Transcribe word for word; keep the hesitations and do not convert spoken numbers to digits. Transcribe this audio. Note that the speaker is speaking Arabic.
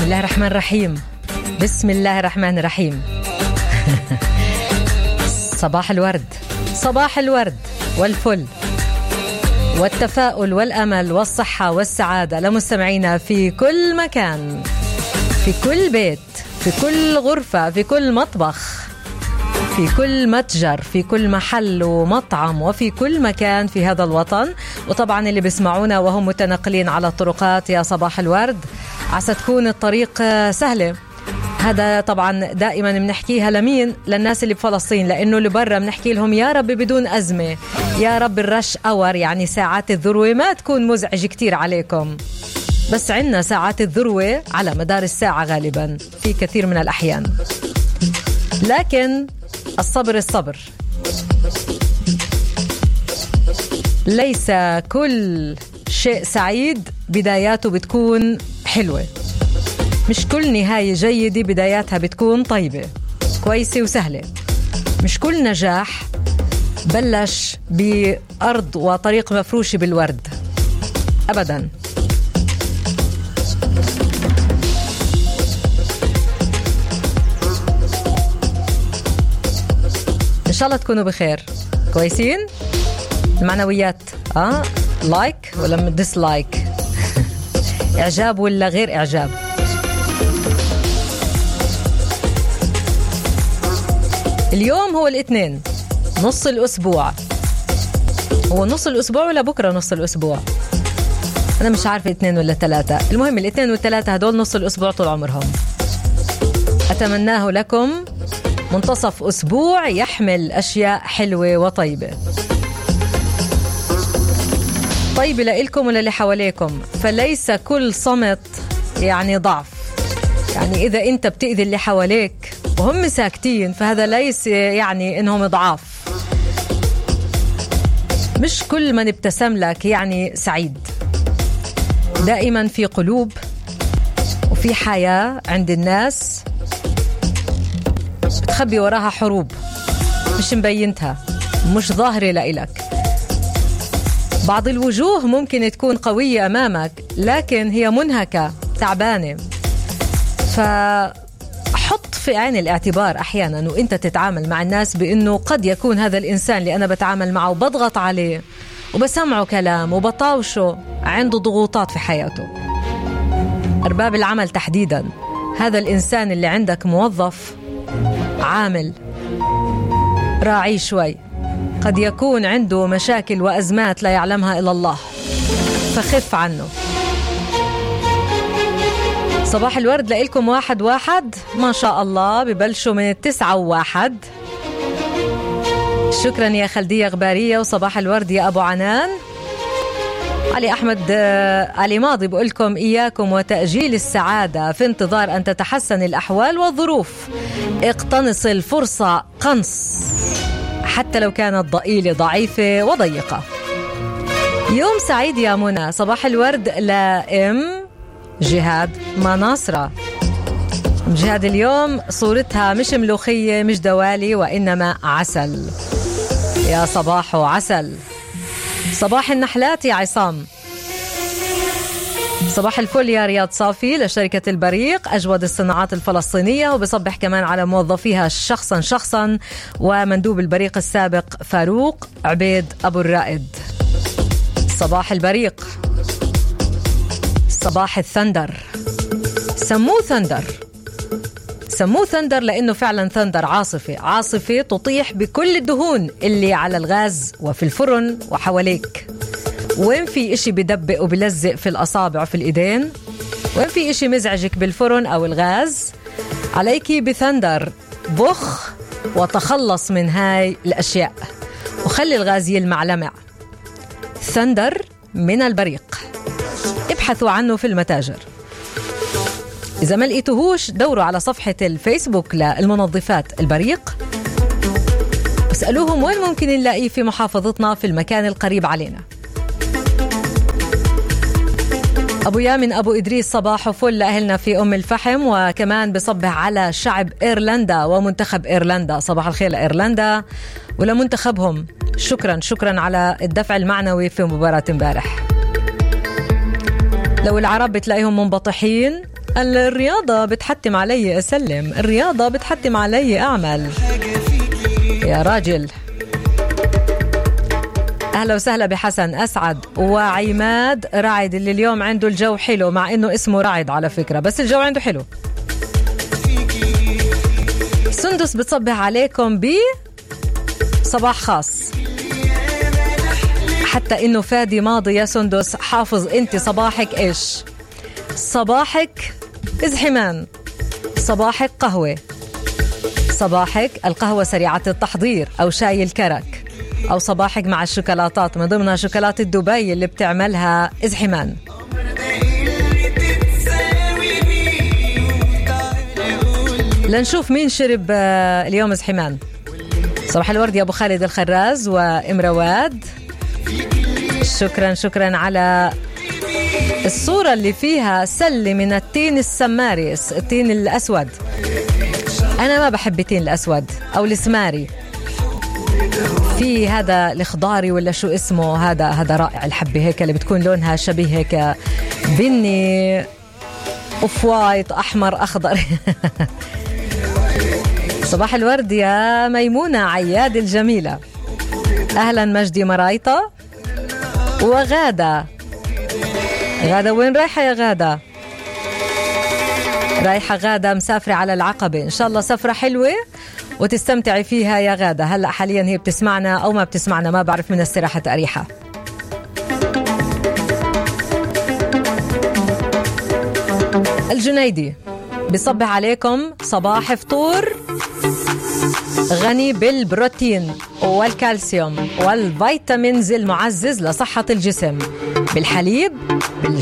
الله الرحمن الرحيم. بسم الله الرحمن الرحيم. صباح الورد، صباح الورد والفل والتفاؤل والأمل والصحة والسعادة لمستمعينا في كل مكان، في كل بيت، في كل غرفة، في كل مطبخ، في كل متجر، في كل محل ومطعم، وفي كل مكان في هذا الوطن. وطبعا اللي بيسمعونا وهم متنقلين على الطرقات، يا صباح الورد، عسى تكون الطريق سهلة. هذا طبعا دائما بنحكيها لمين؟ للناس اللي بفلسطين، لأنه اللي برا بنحكي لهم يا رب بدون أزمة، يا رب الرش أور، يعني ساعات الذروة ما تكون مزعج كتير عليكم، بس عندنا ساعات الذروة على مدار الساعة غالبا في كثير من الأحيان. لكن الصبر الصبر، ليس كل شيء سعيد بداياته بتكون حلوة، مش كل نهاية جيدة بداياتها بتكون طيبة كويسة وسهلة، مش كل نجاح بلش بأرض وطريق مفروشة بالورد أبدا. إن شاء الله تكونوا بخير، كويسين، المعنويات آه لايك ولا ديسلايك، إعجاب ولا غير إعجاب. اليوم هو الاثنين، نص الأسبوع. هو نص الأسبوع ولا بكرة نص الأسبوع؟ أنا مش عارفة اثنين ولا ثلاثة. المهم الاثنين والثلاثة هدول نص الأسبوع طول عمرهم. أتمناه لكم منتصف أسبوع يحمل أشياء حلوة وطيبة، طيبة لإلكم ولا اللي حواليكم. فليس كل صمت يعني ضعف، يعني إذا أنت بتأذي اللي حواليك وهم ساكتين فهذا ليس يعني إنهم ضعاف. مش كل من ابتسم لك يعني سعيد. دائما في قلوب وفي حياة عند الناس بتخبي وراها حروب مش مبينتها، مش ظاهرة لإلك. بعض الوجوه ممكن تكون قوية أمامك لكن هي منهكة تعبانة. فحط في عين الاعتبار أحيانا وإنت تتعامل مع الناس بأنه قد يكون هذا الإنسان اللي أنا بتعامل معه وبضغط عليه وبسمعه كلام وبطاوشه عنده ضغوطات في حياته. أرباب العمل تحديدا، هذا الإنسان اللي عندك موظف عامل راعي شوي، قد يكون عنده مشاكل وأزمات لا يعلمها إلا الله، فخف عنه. صباح الورد لإلكم واحد واحد ما شاء الله، ببلشوا من التسعة وواحد. شكرا يا خلدية غبارية، وصباح الورد يا أبو عنان. علي أحمد علي ماضي بقولكم إياكم وتأجيل السعادة في انتظار أن تتحسن الأحوال والظروف، اقتنص الفرصة قنص حتى لو كانت ضئيلة ضعيفة وضيقة. يوم سعيد يا منى. صباح الورد لأم جهاد مناصرة. جهاد اليوم صورتها مش ملوخية مش دوالي وإنما عسل. يا صباح عسل. صباح النحلات يا عصام. صباح الفل يا رياض صافي لشركة البريق أجود الصناعات الفلسطينية، وبصبح كمان على موظفيها شخصا شخصا ومندوب البريق السابق فاروق عبيد أبو الرائد. صباح البريق، صباح الثندر. سموه ثندر، سموه ثندر لأنه فعلا ثندر، عاصفة، عاصفة تطيح بكل الدهون اللي على الغاز وفي الفرن وحواليك. وين في إشي بدبق وبلزق في الأصابع وفي الإيدين، وين في إشي مزعجك بالفرن أو الغاز، عليكي بثندر. بخ وتخلص من هاي الأشياء وخلي الغاز يلمع لمع. ثندر من البريق، ابحثوا عنه في المتاجر. إذا ما لقيتوهوش دوروا على صفحة الفيسبوك للمنظفات البريق واسألوهم وين ممكن نلاقيه في محافظتنا في المكان القريب علينا. أبو يامن أبو إدريس صباح فل لأهلنا في أم الفحم، وكمان بصبح على شعب إيرلندا ومنتخب إيرلندا. صباح الخير لإيرلندا ولمنتخبهم. شكرا شكرا على الدفع المعنوي في مباراة امبارح. لو العرب بتلاقيهم منبطحين الرياضة بتحتم علي أسلم، الرياضة بتحتم علي أعمل يا راجل. أهلا وسهلا بحسن أسعد وعماد رعد اللي اليوم عنده الجو حلو، مع إنه اسمه رعد على فكرة بس الجو عنده حلو. سندس بتصبح عليكم ب صباح خاص، حتى إنه فادي ماضي يا سندس. حافظ أنت صباحك إيش؟ صباحك إزحمان، صباحك قهوة، صباحك القهوة سريعة التحضير أو شاي الكرك، أو صباحك مع الشوكولاتات من ضمنها شوكولاتة دبي اللي بتعملها إزحمان. لنشوف مين شرب اليوم إزحمان. صباح الورد يا أبو خالد الخراز وإمرواد، شكرا شكرا على الصورة اللي فيها سلة من التين السماريس، التين الأسود. أنا ما بحب التين الأسود أو السماري، في هذا الخضاري ولا شو اسمه، هذا هذا رائع. الحبة هيك اللي بتكون لونها شبيه هيك بني أوف وايت أحمر أخضر. صباح الورد يا ميمونة عياد الجميلة. أهلا مجدي مرايطة وغادة. غادة وين رايحة يا غادة؟ رايحة غادة مسافرة على العقبة، إن شاء الله سفرة حلوة وتستمتعي فيها يا غادة. هلأ حاليا هي بتسمعنا أو ما بتسمعنا ما بعرف، من استراحة أريحة. الجنيدي بصبح عليكم صباح فطور غني بالبروتين والكالسيوم والفيتامينز المعزز لصحة الجسم، بالحليب، بالجسم